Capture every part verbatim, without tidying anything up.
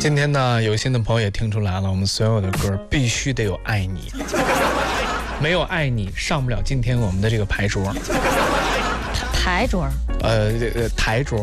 今天呢，有心的朋友也听出来了，我们所有的歌必须得有爱你，没有爱你上不了今天我们的这个牌桌。 台桌？ 呃，呃台桌。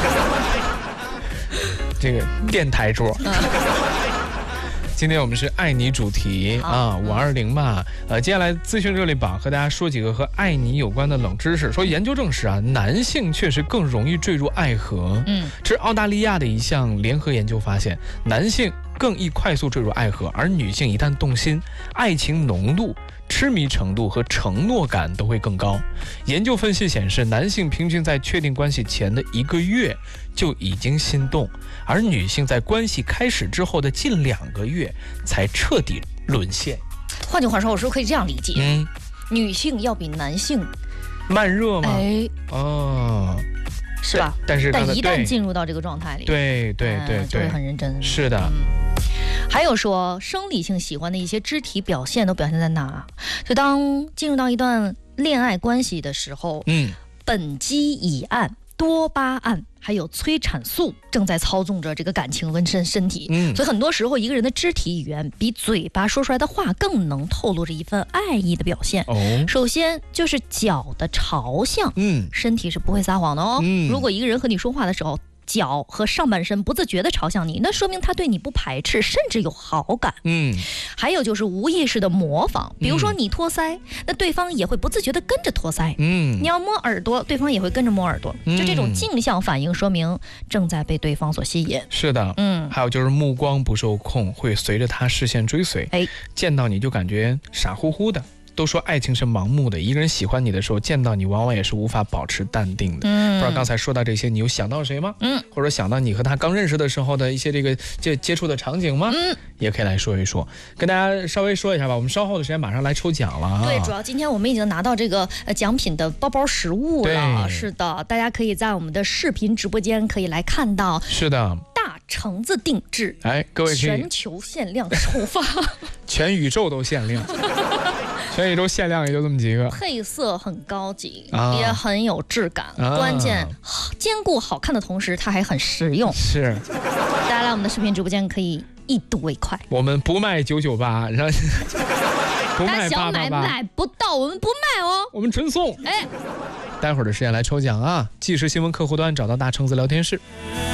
这个电台桌。嗯今天我们是爱你主题啊，五二零嘛，呃，接下来资讯热力榜和大家说几个和爱你有关的冷知识。说研究证实啊，男性确实更容易坠入爱河。嗯，这是澳大利亚的一项联合研究发现，男性更易快速坠入爱河，而女性一旦动心，爱情浓度、痴迷程度和承诺感都会更高。研究分析显示，男性平均在确定关系前的一个月就已经心动，而女性在关系开始之后的近两个月才彻底沦陷。 换句话说，我是不是可以这样理解？嗯，女性要比男性慢热吗？ 哎， 哦， 是吧？ 但是但一旦进入到这个状态里， 对对对对， 就会很认真。 是的。 嗯，还有说生理性喜欢的一些肢体表现都表现在哪？就当进入到一段恋爱关系的时候，嗯，苯基乙胺、多巴胺还有催产素正在操纵着这个感情跟身身体，嗯，所以很多时候一个人的肢体语言比嘴巴说出来的话更能透露着一份爱意的表现。哦，首先就是脚的朝向，嗯，身体是不会撒谎的哦。嗯，如果一个人和你说话的时候，脚和上半身不自觉地朝向你，那说明他对你不排斥，甚至有好感。嗯，还有就是无意识的模仿，比如说你托腮，嗯，那对方也会不自觉地跟着托腮。嗯，你要摸耳朵，对方也会跟着摸耳朵。嗯，就这种镜像反应，说明正在被对方所吸引。 是的，嗯，还有就是目光不受控，会随着他视线追随。哎，见到你就感觉傻乎乎的。都说爱情是盲目的，一个人喜欢你的时候，见到你往往也是无法保持淡定的。嗯，不知道刚才说到这些，你有想到谁吗？嗯，或者想到你和他刚认识的时候的一些这个接接触的场景吗？嗯，也可以来说一说，跟大家稍微说一下吧。我们稍后的时间马上来抽奖了啊！ 对，主要今天我们已经拿到这个呃奖品的包包实物了。是的，大家可以在我们的视频直播间可以来看到。 是的。 大橙子定制， 哎，各位可以全球限量首发， 全宇宙都限量。全宇宙限量也就这么几个， 配色很高级，啊，也很有质感，啊，关键兼顾好看的同时，它还很实用。 是， 大家来我们的视频直播间可以一睹为快。 我们不卖九九八，然后不卖八八八，买不到，我们不卖哦， 我们纯送。哎，待会儿的时间来抽奖啊！即时新闻客户端找到大橙子聊天室。